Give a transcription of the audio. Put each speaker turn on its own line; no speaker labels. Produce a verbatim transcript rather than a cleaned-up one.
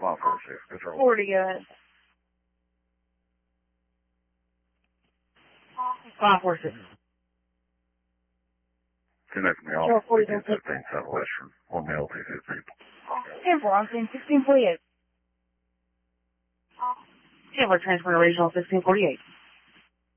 five four six, control.
forty, uh, five four six.
Connect me off fifteen fifteen Southwestern, one L T fifteen.
ten four, I'm saying sixteen forty-eight. Taylor transfer to regional sixteen forty-eight.